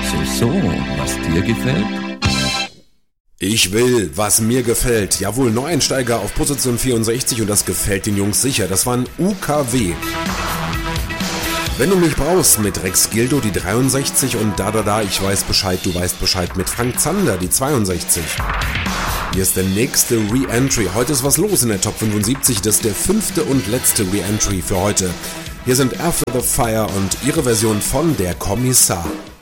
So, was dir gefällt? Ich will, was mir gefällt. Jawohl, Neueinsteiger auf Position 64 und das gefällt den Jungs sicher. Das waren UKW. Wenn du mich brauchst mit Rex Gildo die 63 und Da, ich weiß Bescheid, du weißt Bescheid mit Frank Zander die 62. Hier ist der nächste Re-Entry. Heute ist was los in der Top 75. Das ist der 5. und letzte Re-Entry für heute. Hier sind After the Fire und ihre Version von Der Kommissar.